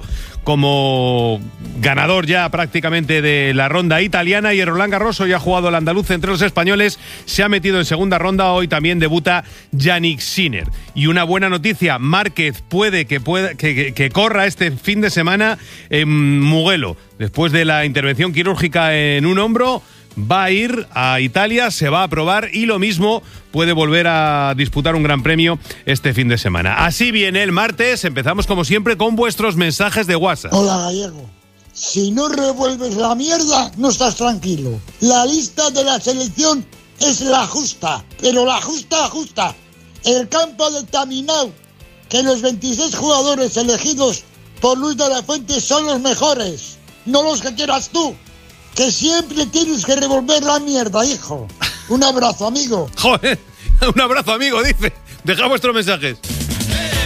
como ganador ya prácticamente de la ronda italiana, y el Roland Garros hoy ha jugado el andaluz entre los españoles, se ha metido en segunda ronda, hoy también debuta Yannick Sinner. Y una buena noticia, Márquez puede que corra este fin de semana en Mugello, después de la intervención quirúrgica en un hombro. Va a ir a Italia, se va a probar y lo mismo puede volver a disputar un gran premio este fin de semana. Así viene el martes, empezamos como siempre con vuestros mensajes de WhatsApp. Hola, Gallego. Si no revuelves la mierda, no estás tranquilo. La lista de la selección es la justa, pero la justa. El campo determinado que los 26 jugadores elegidos por Luis de la Fuente son los mejores, no los que quieras tú. Que siempre tienes que revolver la mierda, hijo. Un abrazo, amigo. Joder, un abrazo, amigo, dice. Deja vuestros mensajes.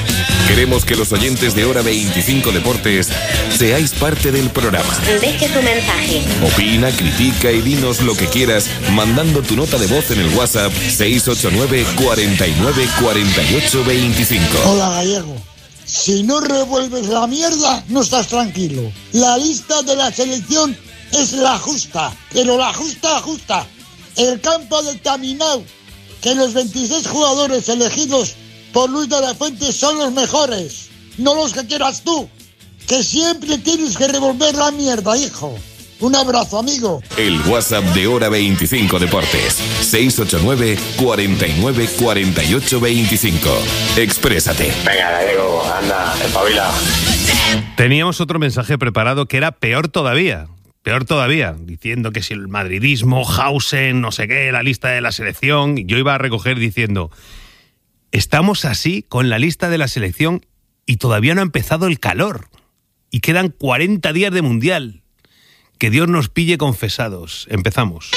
Queremos que los oyentes de Hora 25 Deportes seáis parte del programa. Deje tu mensaje. Opina, critica y dinos lo que quieras mandando tu nota de voz en el WhatsApp 689 49 48 25. Hola, Gallego. Si no revuelves la mierda, no estás tranquilo. La lista de la selección es la justa, pero la justa. El campo determinado que los 26 jugadores elegidos por Luis de la Fuente son los mejores, no los que quieras tú, que siempre tienes que revolver la mierda, hijo. Un abrazo, amigo. El WhatsApp de Hora 25 Deportes 689 49 48 25. Exprésate. Venga, Gallego, anda, espabila. Teníamos otro mensaje preparado que era peor todavía, diciendo que si el madridismo, Hausen, no sé qué, la lista de la selección. Yo iba a recoger diciendo, estamos así con la lista de la selección y todavía no ha empezado el calor y quedan 40 días de Mundial. Que Dios nos pille confesados. Empezamos.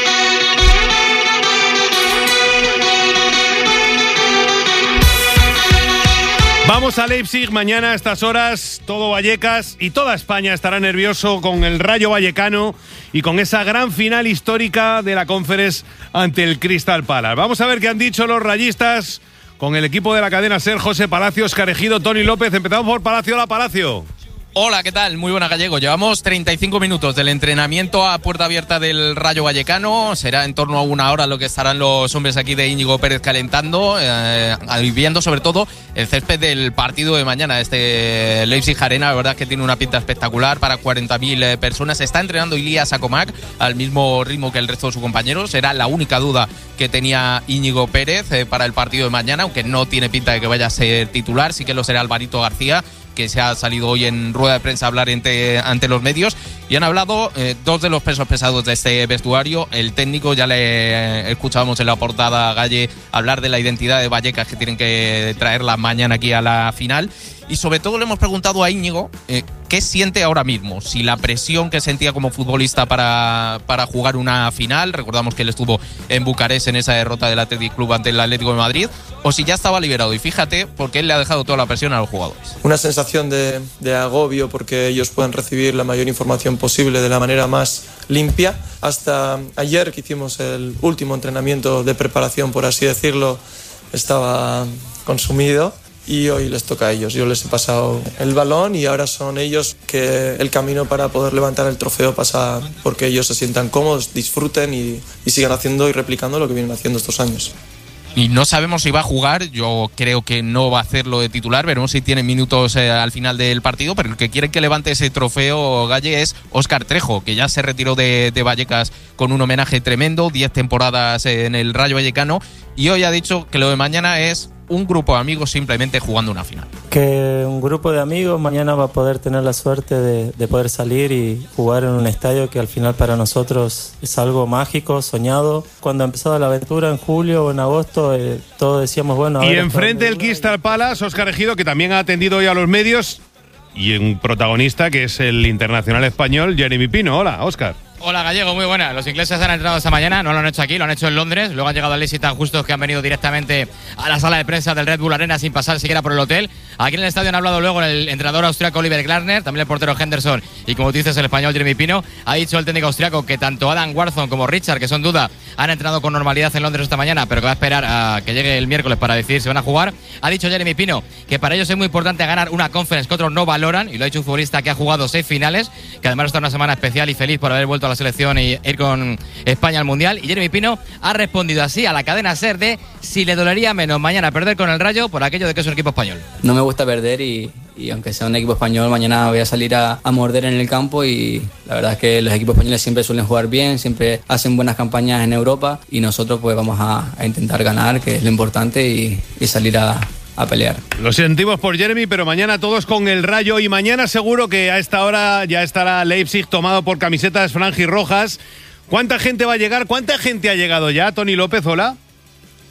Vamos a Leipzig mañana a estas horas. Todo Vallecas y toda España estará nervioso con el Rayo Vallecano y con esa gran final histórica de la Conference ante el Crystal Palace. Vamos a ver qué han dicho los rayistas con el equipo de la cadena SER, José Palacio, Óscar Ejido, Tony López. Empezamos por Palacio. Hola, Palacio. Hola, ¿qué tal? Muy buena, Gallego. Llevamos 35 minutos del entrenamiento a puerta abierta del Rayo Vallecano. Será en torno a 1 hora lo que estarán los hombres aquí de Íñigo Pérez calentando, viendo sobre todo el césped del partido de mañana. Este Leipzig Arena, la verdad es que tiene una pinta espectacular para 40.000 personas. Está entrenando Ilías Acomac al mismo ritmo que el resto de sus compañeros. Será la única duda que tenía Íñigo Pérez para el partido de mañana, aunque no tiene pinta de que vaya a ser titular. Sí que lo será Alvarito García, que se ha salido hoy en rueda de prensa a hablar ante los medios, y han hablado dos de los pesos pesados de este vestuario. El técnico, ya le escuchábamos en la portada a Galle hablar de la identidad de Vallecas, que tienen que traerla mañana aquí a la final. Y sobre todo le hemos preguntado a Íñigo qué siente ahora mismo, si la presión que sentía como futbolista para jugar una final, recordamos que él estuvo en Bucarest en esa derrota del Athletic Club ante el Atlético de Madrid, o si ya estaba liberado. Y fíjate, porque él le ha dejado toda la presión a los jugadores. Una sensación de agobio, porque ellos pueden recibir la mayor información posible de la manera más limpia. Hasta ayer, que hicimos el último entrenamiento de preparación, por así decirlo, estaba consumido. Y hoy les toca a ellos. Yo les he pasado el balón y ahora son ellos que el camino para poder levantar el trofeo pasa porque ellos se sientan cómodos, disfruten y sigan haciendo y replicando lo que vienen haciendo estos años. Y no sabemos si va a jugar, yo creo que no va a hacerlo de titular, veremos si tiene minutos al final del partido, pero el que quiere que levante ese trofeo, Galle, es Óscar Trejo, que ya se retiró de Vallecas con un homenaje tremendo, 10 temporadas en el Rayo Vallecano, y hoy ha dicho que lo de mañana es un grupo de amigos simplemente jugando una final. Que un grupo de amigos mañana va a poder tener la suerte de poder salir y jugar en un estadio que al final para nosotros es algo mágico, soñado. Cuando empezó la aventura en julio o en agosto, todos decíamos, bueno... Y enfrente el Crystal Palace, Óscar Ejido, que también ha atendido hoy a los medios, y un protagonista que es el internacional español Jeremy Pino. Hola, Óscar. Hola, Gallego, muy buena. Los ingleses han entrenado esta mañana, no lo han hecho aquí, lo han hecho en Londres. Luego han llegado al Leipzig tan justos que han venido directamente a la sala de prensa del Red Bull Arena sin pasar siquiera por el hotel. Aquí en el estadio han hablado luego el entrenador austriaco Oliver Glasner, también el portero Henderson y, como tú dices, el español Jeremy Pino. Ha dicho el técnico austriaco que tanto Adam Warson como Richard, que son duda, han entrenado con normalidad en Londres esta mañana, pero que va a esperar a que llegue el miércoles para decidir si van a jugar. Ha dicho Jeremy Pino que para ellos es muy importante ganar una Conference que otros no valoran, y lo ha dicho un futbolista que ha jugado 6 finales, que además está una semana especial y feliz por haber vuelto a la selección y ir con España al Mundial. Y Jeremy Pino ha respondido así a la cadena SER de si le dolería menos mañana perder con el Rayo por aquello de que es un equipo español. No me gusta perder y aunque sea un equipo español, mañana voy a salir a morder en el campo, y la verdad es que los equipos españoles siempre suelen jugar bien, siempre hacen buenas campañas en Europa, y nosotros pues vamos a intentar ganar, que es lo importante, y salir a pelear. Lo sentimos por Jeremy, pero mañana todos con el Rayo, y mañana seguro que a esta hora ya estará Leipzig tomado por camisetas franjirrojas. ¿Cuánta gente va a llegar? ¿Cuánta gente ha llegado ya? Tony López, hola.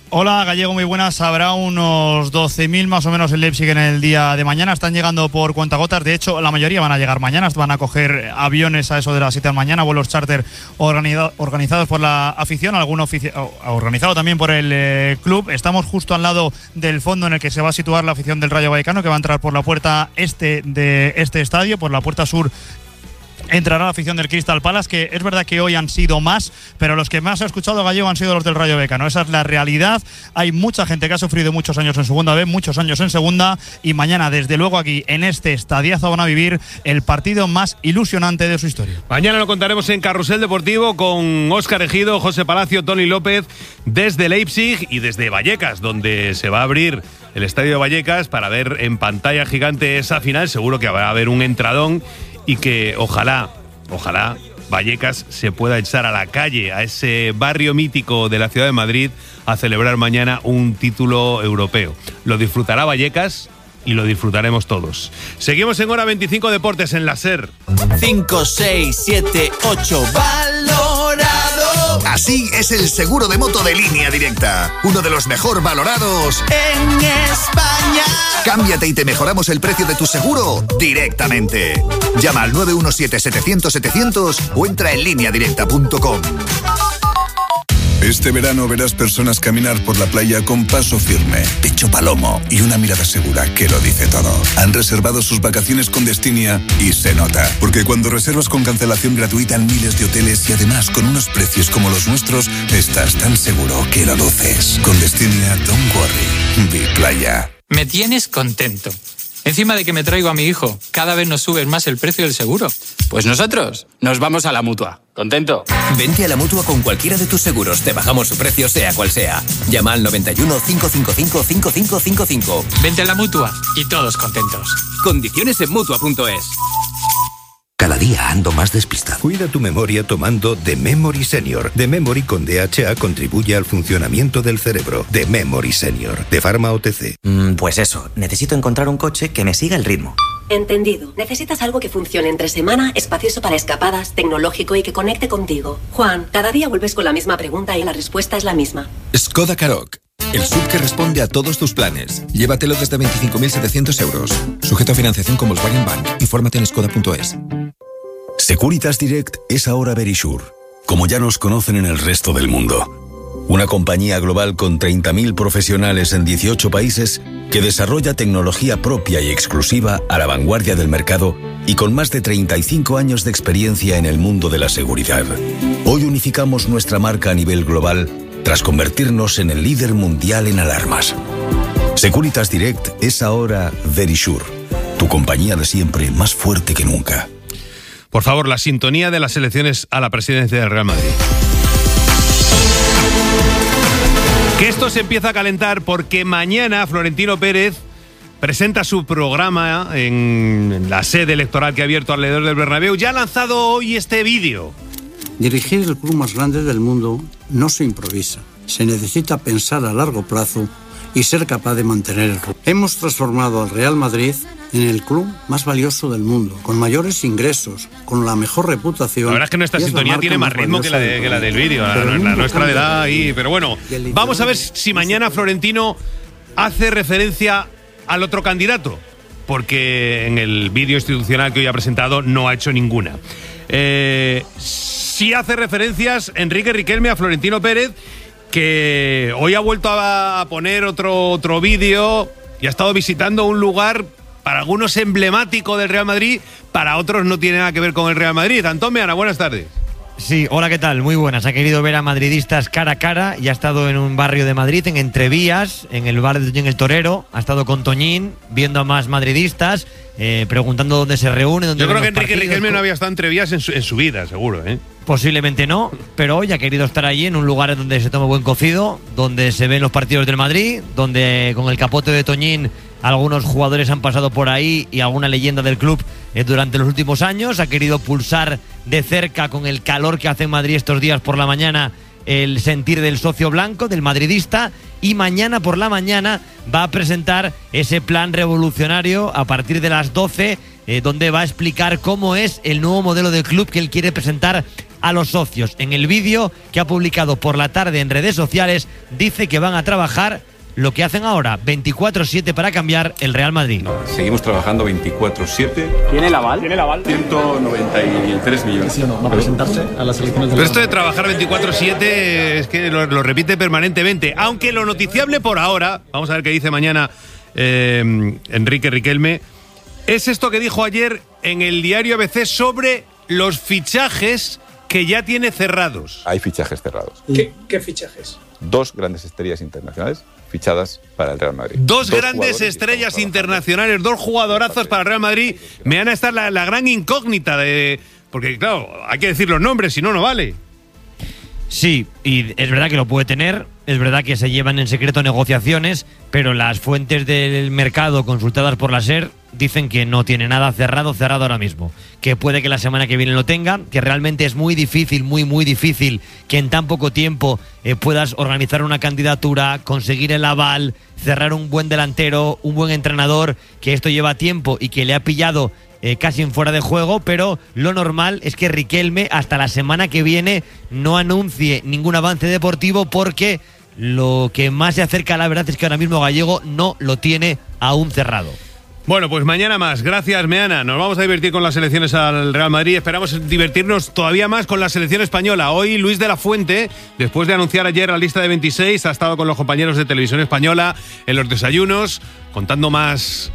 Hola Gallego, muy buenas. Habrá unos 12.000 más o menos en Leipzig en el día de mañana. Están llegando por cuentagotas. De hecho, la mayoría van a llegar mañana. Van a coger aviones a eso de las 7 de la mañana, vuelos charter organizados por la afición, organizado también por el club. Estamos justo al lado del fondo en el que se va a situar la afición del Rayo Vallecano, que va a entrar por la puerta este de este estadio, por la puerta sur. Entrará la afición del Crystal Palace, que es verdad que hoy han sido más, pero los que más ha escuchado Gallego han sido los del Rayo Vallecano. Esa es la realidad. Hay mucha gente que ha sufrido muchos años en segunda B, muchos años en segunda, y mañana, desde luego, aquí en este estadiazo van a vivir el partido más ilusionante de su historia. Mañana lo contaremos en Carrusel Deportivo con Óscar Ejido, José Palacio, Tony López, desde Leipzig y desde Vallecas, donde se va a abrir el estadio de Vallecas para ver en pantalla gigante esa final. Seguro que va a haber un entradón y que ojalá Vallecas se pueda echar a la calle, a ese barrio mítico de la ciudad de Madrid, a celebrar mañana un título europeo. Lo disfrutará Vallecas y lo disfrutaremos todos. Seguimos en Hora 25 Deportes en la SER. 5, 6, 7, 8, valorado. Así es el seguro de moto de Línea Directa, uno de los mejor valorados en España. Cámbiate y te mejoramos el precio de tu seguro directamente. Llama al 917-700-700 o entra en lineadirecta.com. Este verano verás personas caminar por la playa con paso firme, pecho palomo y una mirada segura que lo dice todo. Han reservado sus vacaciones con Destinia y se nota, porque cuando reservas con cancelación gratuita en miles de hoteles y además con unos precios como los nuestros, estás tan seguro que lo luces. Con Destinia, don't worry, be playa. Me tienes contento. Encima de que me traigo a mi hijo, cada vez nos subes más el precio del seguro. Pues nosotros nos vamos a la Mutua. ¿Contento? Vente a la Mutua con cualquiera de tus seguros. Te bajamos su precio sea cual sea. Llama al 91 555 5555. Vente a la Mutua y todos contentos. Condiciones en Mutua.es. Cada día ando más despistado. Cuida tu memoria tomando The Memory Senior. The Memory con DHA contribuye al funcionamiento del cerebro. The Memory Senior, de Pharma OTC. Pues eso, necesito encontrar un coche que me siga el ritmo. Entendido. Necesitas algo que funcione entre semana, espacioso para escapadas, tecnológico y que conecte contigo. Juan, cada día vuelves con la misma pregunta y la respuesta es la misma. Skoda Karoq. El SUV que responde a todos tus planes. Llévatelo desde 25.700 euros. Sujeto a financiación con Volkswagen Bank. Infórmate en skoda.es. Securitas Direct es ahora Verisure, como ya nos conocen en el resto del mundo. Una compañía global con 30.000 profesionales en 18 países que desarrolla tecnología propia y exclusiva a la vanguardia del mercado y con más de 35 años de experiencia en el mundo de la seguridad. Hoy unificamos nuestra marca a nivel global tras convertirnos en el líder mundial en alarmas. Securitas Direct es ahora Verisure, tu compañía de siempre más fuerte que nunca. Por favor, la sintonía de las elecciones a la presidencia del Real Madrid. Que esto se empieza a calentar porque mañana Florentino Pérez presenta su programa en la sede electoral que ha abierto alrededor del Bernabéu. Ya ha lanzado hoy este vídeo. Dirigir el club más grande del mundo no se improvisa. Se necesita pensar a largo plazo y ser capaz de mantener el rumbo. Hemos transformado al Real Madrid en el club más valioso del mundo, con mayores ingresos, con la mejor reputación. La verdad es que nuestra sintonía tiene más ritmo que la del vídeo, la nuestra le da ahí. Pero bueno, vamos a ver si mañana Florentino hace referencia al otro candidato, porque en el vídeo institucional que hoy ha presentado no ha hecho ninguna. Sí hace referencias Enrique Riquelme a Florentino Pérez, que hoy ha vuelto a poner otro vídeo y ha estado visitando un lugar para algunos emblemático del Real Madrid, para otros no tiene nada que ver con el Real Madrid. Antón Meana, buenas tardes. Sí, hola, ¿qué tal? Muy buenas. Ha querido ver a madridistas cara a cara y ha estado en un barrio de Madrid, en Entrevías, en el bar de Toñín el Torero. Ha estado con Toñín, viendo a más madridistas, preguntando dónde se reúnen. Yo creo que Enrique Riquelme no había estado en Entrevías en su vida, seguro, ¿eh? Posiblemente no, pero hoy ha querido estar allí en un lugar donde se toma buen cocido, donde se ven los partidos del Madrid, donde con el capote de Toñín algunos jugadores han pasado por ahí y alguna leyenda del club durante los últimos años. Ha querido pulsar de cerca, con el calor que hace en Madrid estos días por la mañana, el sentir del socio blanco, del madridista, y mañana por la mañana va a presentar ese plan revolucionario a partir de las 12 donde va a explicar cómo es el nuevo modelo de club que él quiere presentar a los socios. En el vídeo que ha publicado por la tarde en redes sociales, dice que van a trabajar lo que hacen ahora, 24/7 para cambiar el Real Madrid. No, seguimos trabajando 24/7. ¿Tiene el aval? 193 millones. ¿Va a presentarse a las elecciones? Pero esto de trabajar 24/7 es que lo repite permanentemente. Aunque lo noticiable por ahora, vamos a ver qué dice mañana Enrique Riquelme, es esto que dijo ayer en el diario ABC sobre los fichajes que ya tiene cerrados. Hay fichajes cerrados. ¿Qué fichajes? 2 grandes estrellas internacionales fichadas para el Real Madrid. Dos grandes estrellas internacionales, 2 jugadorazos para el Real Madrid. Me van a estar la gran incógnita de... Porque, claro, hay que decir los nombres, si no, no vale. Sí, y es verdad que lo puede tener, es verdad que se llevan en secreto negociaciones, pero las fuentes del mercado consultadas por la SER dicen que no tiene nada cerrado ahora mismo, que puede que la semana que viene lo tenga, que realmente es muy difícil, muy difícil que en tan poco tiempo puedas organizar una candidatura, conseguir el aval, cerrar un buen delantero, un buen entrenador, que esto lleva tiempo y que le ha pillado casi en fuera de juego, pero lo normal es que Riquelme hasta la semana que viene no anuncie ningún avance deportivo, porque lo que más se acerca a la verdad es que ahora mismo Gallego no lo tiene aún cerrado. Bueno, pues mañana más. Gracias, Meana. Nos vamos a divertir con las selecciones al Real Madrid. Esperamos divertirnos todavía más con la selección española. Hoy Luis de la Fuente, después de anunciar ayer la lista de 26, ha estado con los compañeros de Televisión Española en los desayunos, contando más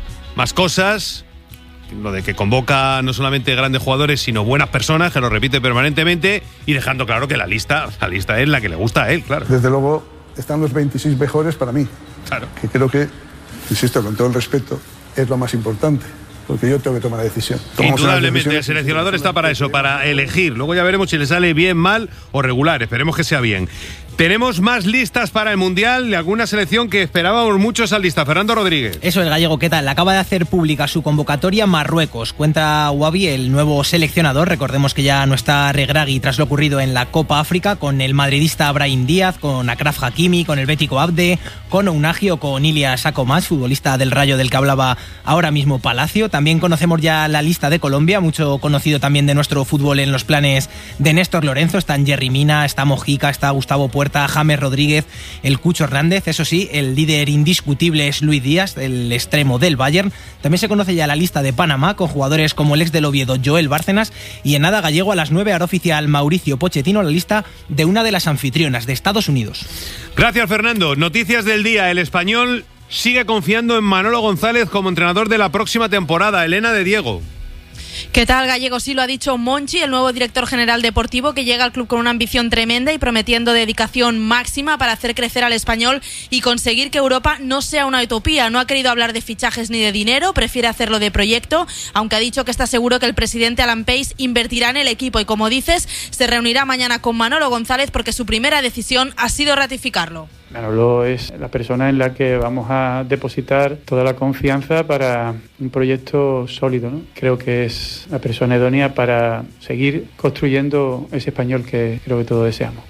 cosas. Lo de que convoca no solamente grandes jugadores, sino buenas personas, que lo repite permanentemente, y dejando claro que la lista es la que le gusta a él, claro. Desde luego están los 26 mejores para mí. Claro. Que creo que, insisto, con todo el respeto, es lo más importante, porque yo tengo que tomar la decisión. Indudablemente, el seleccionador está para eso, para elegir. Luego ya veremos si le sale bien, mal o regular. Esperemos que sea bien. Tenemos más listas para el Mundial de alguna selección que esperábamos mucho esa lista. Fernando Rodríguez. Eso, el Gallego, ¿qué tal? Acaba de hacer pública su convocatoria Marruecos. Cuenta Wabi, el nuevo seleccionador. Recordemos que ya no está Regragui tras lo ocurrido en la Copa África, con el madridista Brahim Díaz, con Achraf Hakimi, con el bético Abde, con Ounahi o con Ilias Akomaz, futbolista del Rayo del que hablaba ahora mismo Palacio. También conocemos ya la lista de Colombia, mucho conocido también de nuestro fútbol en los planes de Néstor Lorenzo. Están Jerry Mina, está Mojica, está Gustavo Puerta, James Rodríguez, el Cucho Hernández. Eso sí, el líder indiscutible es Luis Díaz, el extremo del Bayern. También se conoce ya la lista de Panamá, con jugadores como el ex del Oviedo, Joel Bárcenas, y en nada, Gallego, a las 9 hará oficial Mauricio Pochettino la lista de una de las anfitrionas de Estados Unidos. Gracias, Fernando. Noticias del día. El Español sigue confiando en Manolo González como entrenador de la próxima temporada. Elena de Diego. ¿Qué tal, Gallego? Sí, lo ha dicho Monchi, el nuevo director general deportivo, que llega al club con una ambición tremenda y prometiendo dedicación máxima para hacer crecer al Español y conseguir que Europa no sea una utopía. No ha querido hablar de fichajes ni de dinero, prefiere hacerlo de proyecto, aunque ha dicho que está seguro que el presidente Alan Pace invertirá en el equipo y, como dices, se reunirá mañana con Manolo González porque su primera decisión ha sido ratificarlo. Manolo es la persona en la que vamos a depositar toda la confianza para un proyecto sólido, ¿no? Creo que es la persona idónea para seguir construyendo ese Español que creo que todos deseamos.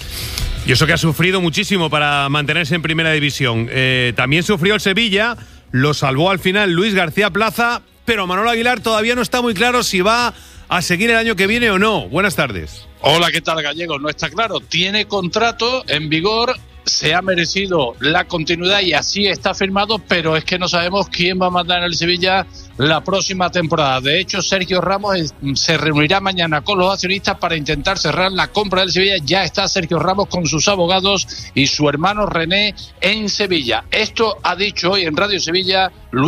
Y eso que ha sufrido muchísimo para mantenerse en primera división. También sufrió el Sevilla, lo salvó al final Luis García Plaza, pero Manolo Aguilar todavía no está muy claro si va a seguir el año que viene o no. Buenas tardes. Hola, ¿qué tal, Gallego? No está claro. Tiene contrato en vigor, se ha merecido la continuidad y así está firmado, pero es que no sabemos quién va a mandar en el Sevilla la próxima temporada. De hecho, Sergio Ramos se reunirá mañana con los accionistas para intentar cerrar la compra del Sevilla. Ya está Sergio Ramos con sus abogados y su hermano René en Sevilla. Esto ha dicho hoy en Radio Sevilla Luis